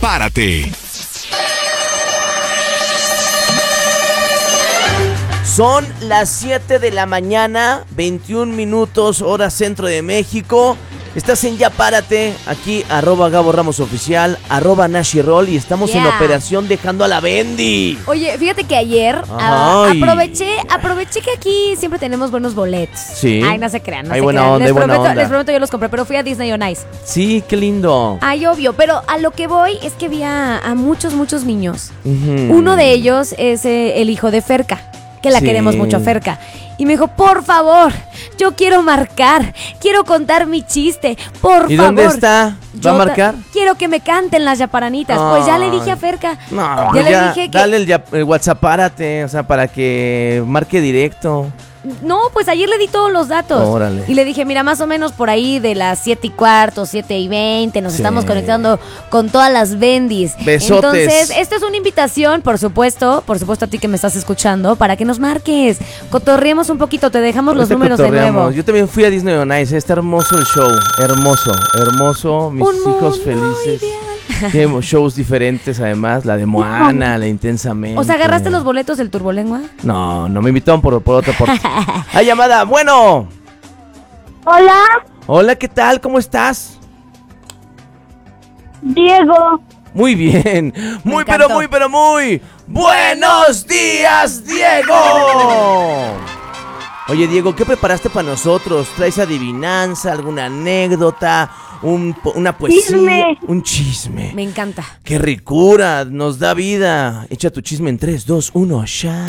Párate. Son las 7 de la mañana, 21 minutos, hora centro de México. Estás en Ya Párate, aquí @Gabo Ramos Oficial, @Nashirol, y estamos en operación dejando a la Bendy. Oye, fíjate que ayer aproveché que aquí siempre tenemos buenos boletos. Sí. Ay, no se crean, no hay se buena crean. onda, Les prometo, yo los compré, pero fui a Disney on Ice. Sí, qué lindo. Ay, obvio, pero a lo que voy es que vi a muchos niños. Uno de ellos es el hijo de Ferca, que la queremos mucho a Ferca. Y me dijo, por favor, yo quiero marcar, quiero contar mi chiste, por favor. ¿Y dónde está? ¿Va a marcar? Quiero que me canten las yaparanitas. Pues ya le dije a Ferca. No, ya le dije que... Dale el WhatsApp, párate, o sea, para que marque directo. No, pues ayer le di todos los datos. Órale. Y le dije, mira, más o menos por ahí de las 7:15, 7:20, nos estamos conectando con todas las bendis. Besotes. Entonces, esta es una invitación, por supuesto a ti que me estás escuchando, para que nos marques. Cotorreemos un poquito, te dejamos los números de nuevo. Yo también fui a Disney on Ice, está hermoso el show, hermoso, mis hijos felices. Tiene shows diferentes además, la de Moana, la Intensamente. O sea, ¿agarraste los boletos del Turbolengua? No, me invitaron por otra parte. ¡Hay llamada! ¡Bueno! Hola. Hola, ¿qué tal? ¿Cómo estás? Diego. Muy bien, muy ¡buenos días, Diego! Oye, Diego, ¿qué preparaste para nosotros? ¿Traes adivinanza, alguna anécdota, una poesía? Chisme. Un chisme. Me encanta. ¡Qué ricura! Nos da vida. Echa tu chisme en 3, 2, 1, ya.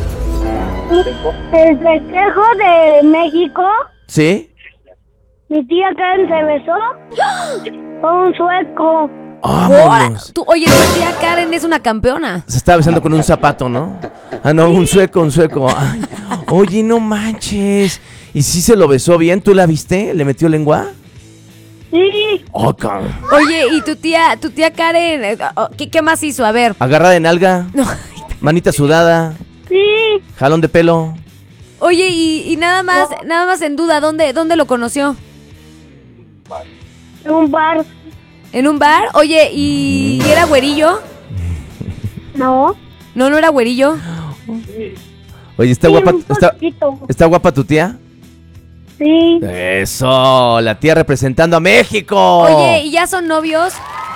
El festejo de México, ¿Sí? mi tía Karen se besó con un sueco. ¡Vámonos! Oye, tu tía Karen es una campeona. Se estaba besando con un zapato, ¿no? Ah, no, un sueco. Ay, oye, no manches. ¿Y si se lo besó bien? ¿Tú la viste? ¿Le metió lengua? Sí. Oh, cabrón. Oye, ¿y tu tía Karen, qué más hizo? A ver. Agarrada de nalga. No. Manita sudada. Sí. Jalón de pelo. Oye, y nada más en duda, ¿dónde lo conoció? En un bar. ¿En un bar? Oye, ¿y era güerillo? No. No era güerillo. Oye, ¿está guapa? Un poquito. ¿Está guapa tu tía? Sí. Eso, la tía representando a México. Oye, ¿y ya son novios?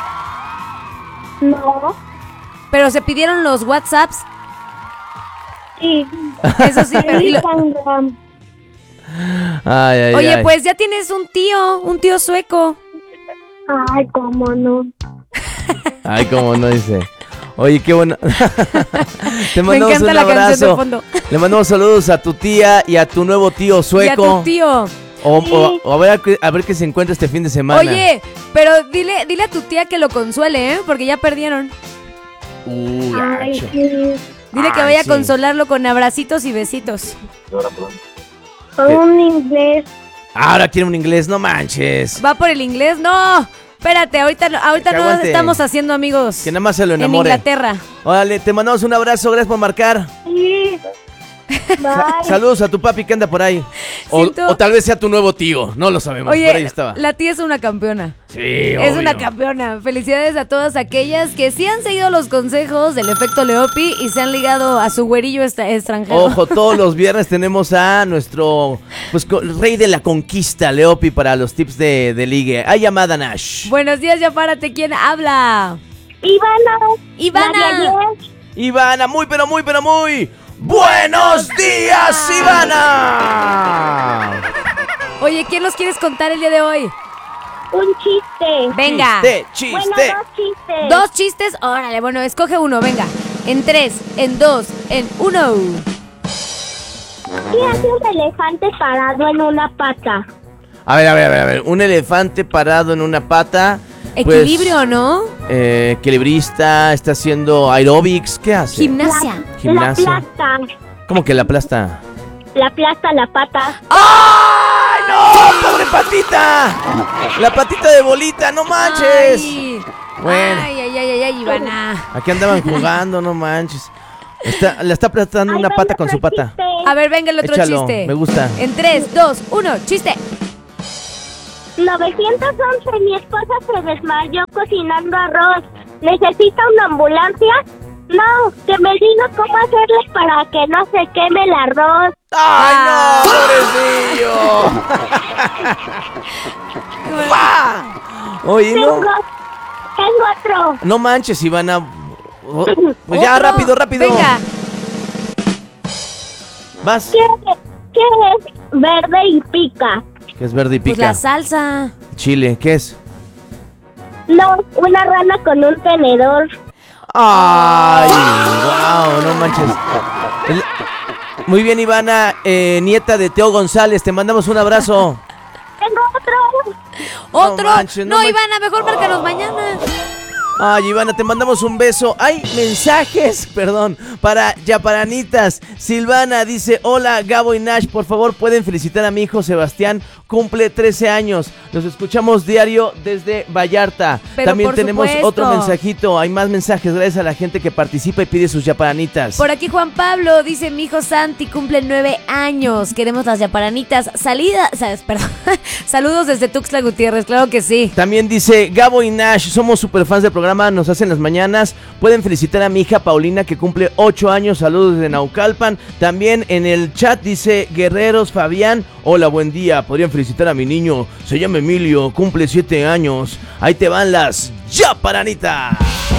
No. Pero se pidieron los WhatsApps. Sí. Eso sí, pero... Instagram. Ay, Oye, pues ya tienes un tío sueco. Ay, cómo no. Ay, cómo no, dice. Oye, qué bueno. Te Me mandamos encanta un la abrazo. canción de fondo. Le mandamos saludos a tu tía y a tu nuevo tío sueco. Y a tu tío. O a ver qué se encuentra este fin de semana. Oye, pero dile a tu tía que lo consuele, ¿eh? Porque ya perdieron. Ay, gacho. sí. Dile que Ay, vaya a sí. consolarlo con abracitos y besitos. Con un inglés. Ahora quiere un inglés, no manches. ¿Va por el inglés? No, espérate, ahorita no aguante. estamos haciendo amigos. Que nada más se lo en enamore. Inglaterra. Órale, te mandamos un abrazo, gracias por marcar. Sí. Bye. Saludos a tu papi que anda por ahí. O tal vez sea tu nueo tío, no lo sabemos, por ahí Oye, estaba. la tía es una campeona. Sí, Es obvio. una campeona. Felicidades a todas aquellas que sí han seguido los consejos del efecto Leopi y se han ligado a su güerillo extranjero. Ojo, todos los viernes tenemos a nuestro rey de la conquista, Leopi, para los tips de ligue. Hay llamada, Nash. Buenos días, ya párate. ¿Quién habla? Ivana. Ivana, muy. ¡Buenos días, Ivana! Oye, ¿quién nos quieres contar el día de hoy? Un chiste. Venga. Chiste. Bueno, dos chistes. ¿Dos chistes? Órale, bueno, escoge uno, venga. En 3, en 2, en 1. ¿Qué hace un elefante parado en una pata? A ver. Un elefante parado en una pata. Equilibrio, ¿no? Equilibrista, está haciendo aeróbics. ¿Qué hace? Gimnasia. Gimnasia. La aplasta. ¿Cómo que la aplasta? La aplasta la pata. ¡Ay, no! ¡Pobre patita! La patita de bolita, no manches. Ay, Bueno. ay, Ivana. Aquí andaban jugando, no manches. Le está aplastando una pata con su pata. A ver, venga el otro Échalo, chiste. me gusta. En 3, 2, 1, chiste. 911, mi esposa se desmayó cocinando arroz. ¿Necesita una ambulancia? No, que me diga cómo hacerle para que no se queme el arroz. ¡Ay, no, pobrecillo! Oye, no. Tengo otro. No manches, Ivana. Pues ya, ¿Otro? rápido. Venga. Vas. ¿Qué es verde y pica? ¿Qué es verde y Pues pica? la salsa. Chile, ¿qué es? No, una rana con un tenedor. ¡Ay! ¡Wow! No manches. Muy bien, Ivana, nieta de Teo González, te mandamos un abrazo. Tengo otro. ¿Otro? manches, No, no man- Ivana, mejor márcanos mañana. Ay, Ivana, te mandamos un beso. Ay, mensajes, perdón, para Yaparanitas. Silvana dice, hola, Gabo y Nash, por favor, pueden felicitar a mi hijo Sebastián, cumple 13 años. Los escuchamos diario desde Vallarta. Pero También por tenemos supuesto. otro mensajito. Hay más mensajes, gracias a la gente que participa y pide sus Yaparanitas. Por aquí Juan Pablo dice, mi hijo Santi cumple 9 años. Queremos las yaparanitas. Perdón. Saludos desde Tuxtla Gutiérrez, claro que sí. También dice Gabo y Nash, somos super fans del programa, nos hacen las mañanas. Pueden felicitar a mi hija Paulina que cumple 8 años, saludos desde Naucalpan. También en el chat dice Guerreros Fabián, hola, buen día. Podrían felicitar a mi niño, se llama Emilio, cumple 7 años. Ahí te van las Yaparanitas.